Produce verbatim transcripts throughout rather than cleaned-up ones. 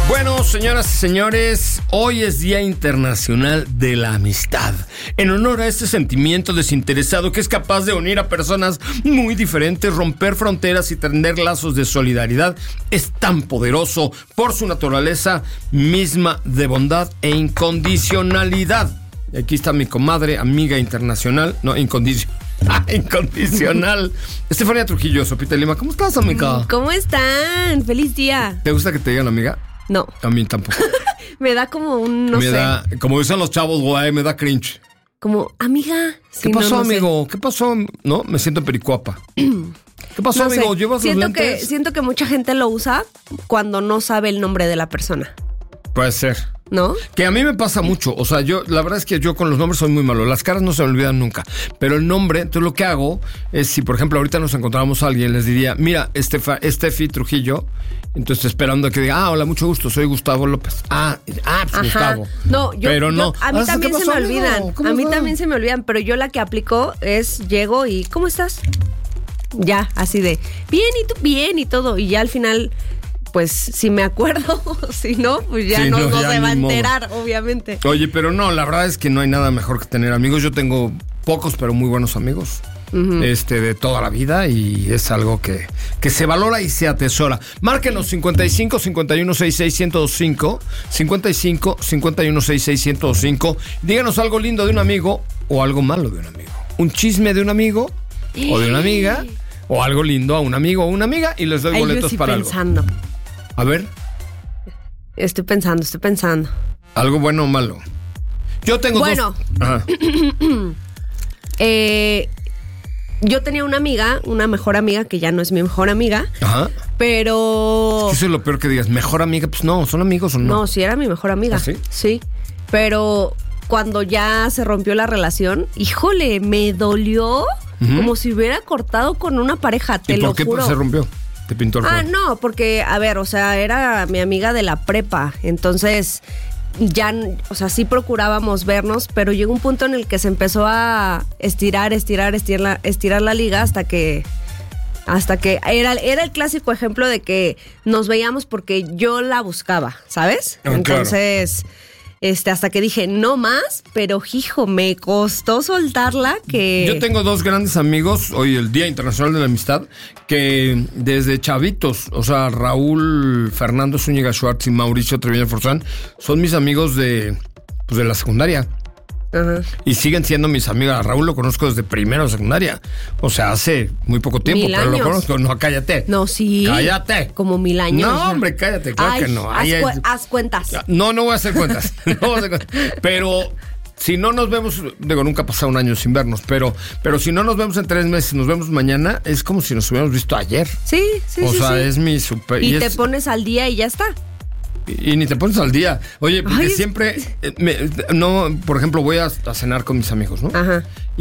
Bueno, señoras y señores, hoy es Día Internacional de la Amistad. En honor a este sentimiento desinteresado que es capaz de unir a personas muy diferentes, romper fronteras y tender lazos de solidaridad, es tan poderoso por su naturaleza misma de bondad e incondicionalidad. Y aquí está mi comadre, amiga internacional, no, incondicional. Ah, incondicional. Estefanía Trujillo, Sopita Lima. ¿Cómo estás, amiga? ¿Cómo están? ¡Feliz día! ¿Te gusta que te digan amiga? No. A mí tampoco. Me da como un, no me sé. Da, como dicen los chavos, güey, me da cringe. Como, amiga. ¿Qué sí, pasó, no, no amigo? sé. ¿Qué pasó? No, me siento en Pericuapa. ¿Qué pasó, No amigo? sé. ¿Llevas siento los lentes? que Siento que mucha gente lo usa cuando no sabe el nombre de la persona. Puede ser. ¿No? Que a mí me pasa mucho. O sea, yo, la verdad es que yo con los nombres soy muy malo. Las caras no se me olvidan nunca. Pero el nombre, entonces lo que hago es, si por ejemplo ahorita nos encontramos a alguien, les diría, mira, Estefa, Estefi Trujillo. Entonces esperando a que diga, ah, hola, mucho gusto, soy Gustavo López. Ah, ah, pues Ajá. Gustavo. No, yo, pero no. yo- a mí Ah, también ¿qué se pasó, me amigo? olvidan. ¿Cómo A mí va? también se me olvidan, pero yo la que aplico es llego y ¿cómo estás? Ya, así de bien y tú bien y todo. Y ya al final, pues si me acuerdo, si no, pues ya Sí, no, no, no ya se va a ni modo. enterar, obviamente. Oye, pero no, la verdad es que no hay nada mejor que tener amigos. Yo tengo pocos, pero muy buenos amigos. Uh-huh. Este, de toda la vida, y es algo que, que se valora y se atesora. Márquenos cincuenta y cinco, cincuenta y uno, sesenta y seis, ciento veinticinco, cincuenta y cinco, cincuenta y uno, sesenta y seis, ciento veinticinco. Díganos algo lindo de un amigo o algo malo de un amigo. Un chisme de un amigo o de una amiga, o algo lindo a un amigo o una amiga, y les doy Ay, boletos yo estoy para pensando. algo. A ver, Estoy pensando, estoy pensando. algo bueno o malo. Yo tengo Bueno. dos. Ajá. Eh, yo tenía una amiga, una mejor amiga, que ya no es mi mejor amiga, Ajá. pero... Eso es lo peor que digas. Mejor amiga, pues no, ¿son amigos o no? No, sí era mi mejor amiga. ¿Ah, sí? Sí, pero cuando ya se rompió la relación, híjole, me dolió Ujú. como si hubiera cortado con una pareja, te ¿Y lo por qué juro. se rompió? Te pintó el Ah, cuerno. no, porque, a ver, o sea, era mi amiga de la prepa, entonces ya, o sea, sí procurábamos vernos, pero llegó un punto en el que se empezó a estirar, estirar, estirar, estirar la liga hasta que... Hasta que era, era el clásico ejemplo de que nos veíamos porque yo la buscaba, ¿sabes? Ah, Entonces, este, hasta que dije, no más, pero hijo, me costó soltarla que... Yo tengo dos grandes amigos, hoy el Día Internacional de la Amistad, que desde chavitos, o sea, Raúl Fernando Zúñiga Schwartz y Mauricio Treviño Forzán, son mis amigos de, pues, de la secundaria. Ajá. Y siguen siendo mis amigos. A Raúl lo conozco desde primero de secundaria. O sea, hace muy poco tiempo, Mil pero años. lo conozco. No, cállate. No, sí. Cállate. Como mil años. No, ya. hombre, cállate, claro Ay, que no. Haz, Ahí cu- es- haz cuentas. No, no voy a hacer cuentas. No voy a hacer cuentas. Pero si no nos vemos, digo, nunca ha pasado un año sin vernos, pero, pero si no nos vemos en tres meses, nos vemos mañana, es como si nos hubiéramos visto ayer. Sí, sí, o sí. sea, sí. es mi super... Y, y te es- pones al día y ya está. Y, y ni te pones al día. Oye, porque Ay, es- siempre... eh, me- no, por ejemplo, voy a, a cenar con mis amigos, ¿no? Ajá.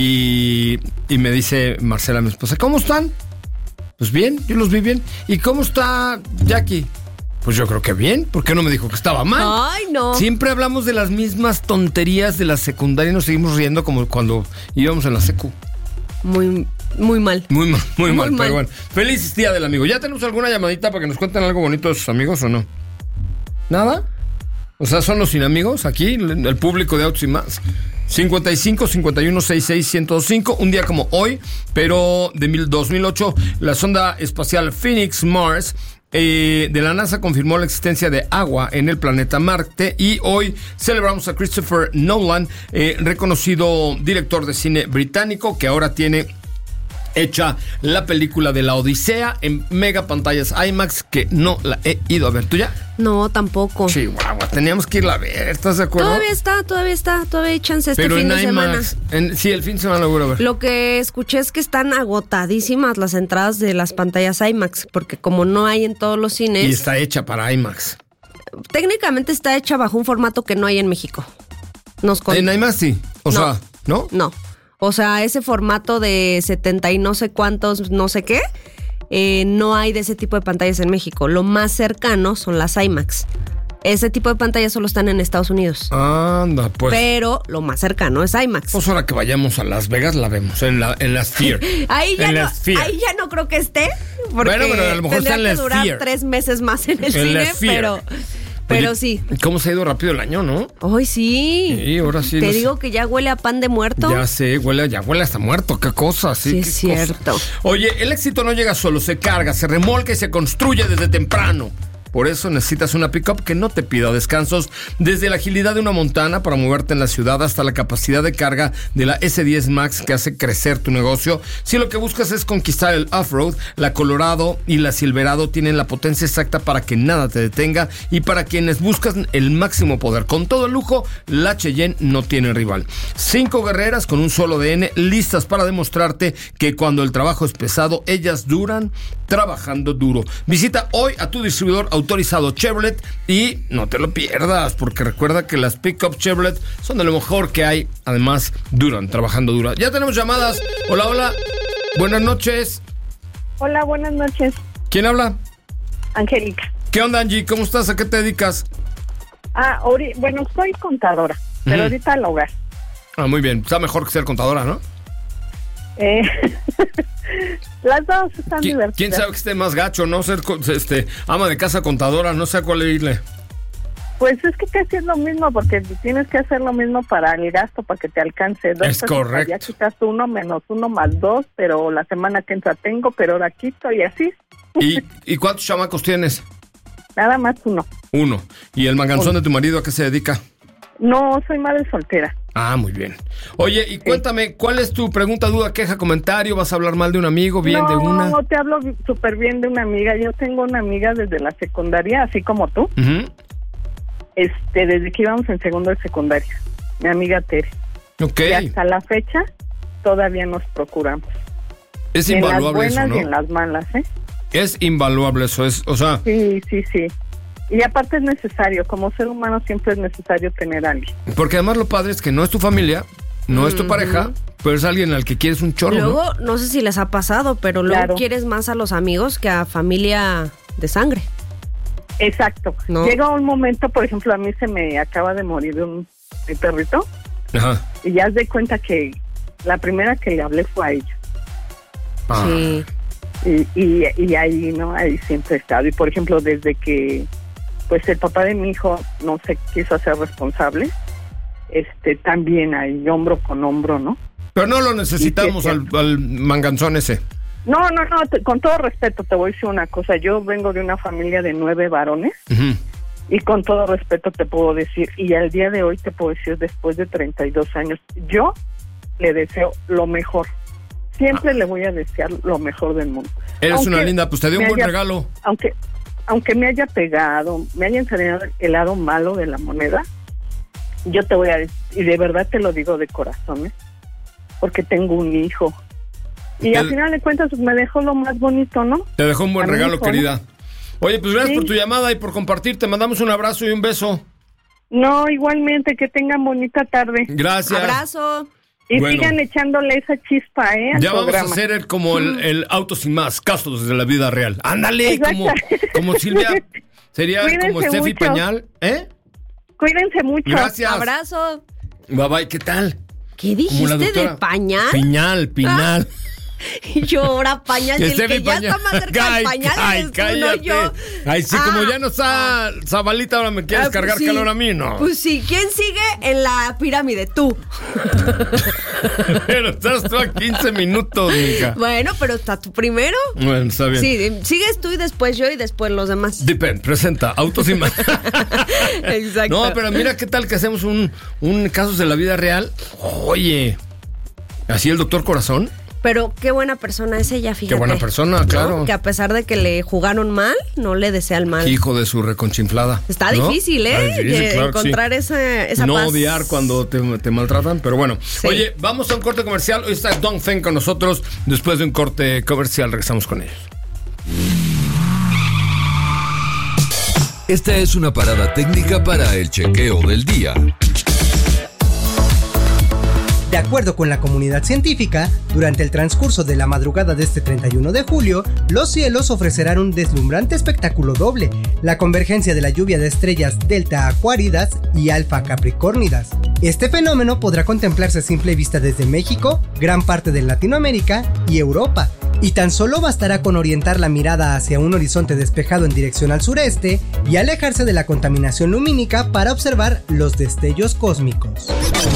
Y, y me dice Marcela, mi esposa, ¿cómo están? Pues bien, yo los vi bien. ¿Y cómo está Jackie? Pues yo creo que bien. ¿Por qué no me dijo que estaba mal? Ay, no. Siempre hablamos de las mismas tonterías de la secundaria y nos seguimos riendo como cuando íbamos en la secu. Muy, muy mal. Muy mal, muy, Muy mal, mal. pero bueno. Feliz día del amigo. ¿Ya tenemos alguna llamadita para que nos cuenten algo bonito de sus amigos o no? ¿Nada? O sea, son los sin amigos aquí, el público de Autos y Más. cincuenta y cinco, cincuenta y uno, sesenta y seis, ciento cinco. Un día como hoy, pero de mil, dos mil ocho, la sonda espacial Phoenix Mars eh, de la NASA confirmó la existencia de agua en el planeta Marte. Y hoy celebramos a Christopher Nolan, eh, reconocido director de cine británico, que ahora tiene hecha la película de la Odisea en mega pantallas IMAX, que no la he ido a ver. ¿Tú ya? No, tampoco. Chihuahua, teníamos que irla a ver, ¿estás de acuerdo? Todavía está, todavía está, todavía hay chance este Pero fin en de semana. IMAX, en, sí, el fin de semana lo voy a ver. Lo que escuché es que están agotadísimas las entradas de las pantallas IMAX, porque como no hay en todos los cines, Y está hecha para IMAX. técnicamente está hecha bajo un formato que no hay en México. Nos con- En IMAX sí, o No. sea, ¿no? No. O sea, ese formato de setenta y no sé cuántos, no sé qué, eh, no hay de ese tipo de pantallas en México. Lo más cercano son las IMAX. Ese tipo de pantallas solo están en Estados Unidos. Anda, pues. Pero lo más cercano es IMAX. Pues ahora que vayamos a Las Vegas la vemos, en la, en la Sphere. Ahí ya, en no, la Sphere. ahí ya no creo que esté. Porque Bueno, pero a lo mejor tendría está en la que durar Sphere. tres meses más en el En la cine, Sphere. pero... Pero Oye, sí. ¿Cómo se ha ido rápido el año, no? Hoy sí. Sí, ahora sí. Te no sé. digo que ya huele a pan de muerto. Ya sé, huele, ya huele hasta muerto, qué cosa, sí. Sí, qué es cierto. cosa. Oye, el éxito no llega solo, se carga, se remolca y se construye desde temprano. Por eso necesitas una pick-up que no te pida descansos, desde la agilidad de una Montana para moverte en la ciudad hasta la capacidad de carga de la ese diez Max que hace crecer tu negocio. Si lo que buscas es conquistar el off-road, la Colorado y la Silverado tienen la potencia exacta para que nada te detenga, y para quienes buscan el máximo poder. Con todo el lujo, la Cheyenne no tiene rival. Cinco guerreras con un solo A D N, listas para demostrarte que cuando el trabajo es pesado, ellas duran trabajando duro. Visita hoy a tu distribuidor autorizado Chevrolet y no te lo pierdas, porque recuerda que las pick-up Chevrolet son de lo mejor que hay. Además, duran trabajando duro. Ya tenemos llamadas. Hola, hola. Buenas noches. Hola, buenas noches. ¿Quién habla? Angélica. ¿Qué onda, Angie? ¿Cómo estás? ¿A qué te dedicas? Ah, ori- bueno, soy contadora, pero Ujú. ahorita al hogar. Ah, muy bien. Está mejor que ser contadora, ¿no? Eh, las dos están ¿Qui- divertidas. ¿Quién sabe que esté más gacho, no? Ser co- este, ama de casa contadora, no sé a cuál irle. Pues es que casi es lo mismo, porque tienes que hacer lo mismo para el gasto, para que te alcance. Dos Es pesos, correcto. Ya quitas uno menos uno más dos, pero la semana que entra tengo, pero ahora quito y así. ¿Y, ¿y cuántos chamacos tienes? Nada más uno. Uno. ¿Y el manganzón Uno. de tu marido a qué se dedica? No, soy madre soltera. Ah, muy bien. Oye, y cuéntame, ¿cuál es tu pregunta, duda, queja, comentario? ¿Vas a hablar mal de un amigo, bien no, de una? No, te hablo súper bien de una amiga. Yo tengo una amiga desde la secundaria, así como tú. Ujú. Este, desde que íbamos en segundo de secundaria, mi amiga Tere. Ok. Y hasta la fecha todavía nos procuramos. Es en las invaluable eso, buenas ¿no? y en las malas, ¿eh? Es invaluable eso, es, o sea, Sí, sí, sí. Y aparte es necesario, como ser humano siempre es necesario tener a alguien. porque además lo padre es que no es tu familia, no es tu pareja, pero es alguien al que quieres un chorro, Luego, ¿no? no sé si les ha pasado, pero luego Claro. quieres más a los amigos que a familia de sangre. Exacto. No. Llega un momento, por ejemplo, a mí se me acaba de morir un mi perrito Ajá. y ya haz de cuenta que la primera que le hablé fue a ella. Ah. Sí. Y, y, y ahí, ¿no? Ahí siempre he estado. Y, por ejemplo, desde que pues el papá de mi hijo no se quiso hacer responsable, este también ahí, hombro con hombro, ¿no? Pero no lo necesitamos Y que- al, al manganzón ese. No, no, no, te- con todo respeto te voy a decir una cosa. Yo vengo de una familia de nueve varones Ujú. y con todo respeto te puedo decir, y al día de hoy te puedo decir, después de treinta y dos años, yo le deseo lo mejor. Siempre le voy a desear lo mejor del mundo. Eres Aunque una linda, pues te dio un me buen haya- regalo. Aunque, aunque me haya pegado, me haya enseñado el lado malo de la moneda, yo te voy a decir, y de verdad te lo digo de corazón, ¿eh? Porque tengo un hijo. Y El- al final de cuentas pues, me dejó lo más bonito, ¿no? Te dejó un buen A mi regalo, hijo, ¿no? querida. Oye, pues gracias Sí. por tu llamada y por compartir. Te mandamos un abrazo y un beso. No, igualmente, que tengan bonita tarde. Gracias. Abrazo. Y Bueno. sigan echándole esa chispa, ¿eh? Al Ya vamos programa. a hacer el, como el, el auto sin más, casos de la vida real. Ándale, Exacto. como, como Silvia. Sería Cuídense como Steffi mucho. Pañal. ¿Eh? Cuídense mucho. Gracias. Abrazo. Bye bye, ¿qué tal? ¿Qué Como la dijiste de doctora. pañal? Piñal, Pinal. Y yo ahora pañal, y el Steffi que ya Pañal. está más cerca Ay, del pañal ay, eres tú, no cállate. yo. Ay, sí, como Ah, ya no está Zabalita, ahora me quieres ah, pues cargar sí. calor a mí, ¿no? Pues sí, ¿quién sigue en la pirámide? Tú. Pero estás tú a quince minutos, mija. Bueno, pero está tú primero. Bueno, está bien. Sí, eh, sigues tú y después yo y después los demás. Depende, presenta, autos sin más. Exacto. No, pero mira qué tal que hacemos un, un casos de la vida real. Oye, así el doctor Corazón. Pero qué buena persona es ella, fíjate. Qué buena persona, ¿No? claro. Que a pesar de que le jugaron mal, no le desea el mal. Hijo de su reconchinflada. Está ¿no? difícil, ¿eh? Está difícil, De claro que encontrar sí. esa, esa No paz. odiar cuando te, te maltratan, pero bueno. Sí. Oye, vamos a un corte comercial. Hoy está Don Feng con nosotros. Después de un corte comercial regresamos con ellos. Esta es una parada técnica para el chequeo del día. De acuerdo con la comunidad científica, durante el transcurso de la madrugada de este treinta y uno de julio, los cielos ofrecerán un deslumbrante espectáculo doble, la convergencia de la lluvia de estrellas Delta Aquáridas y Alfa Capricornidas. Este fenómeno podrá contemplarse a simple vista desde México, gran parte de Latinoamérica y Europa, y tan solo bastará con orientar la mirada hacia un horizonte despejado en dirección al sureste y alejarse de la contaminación lumínica para observar los destellos cósmicos.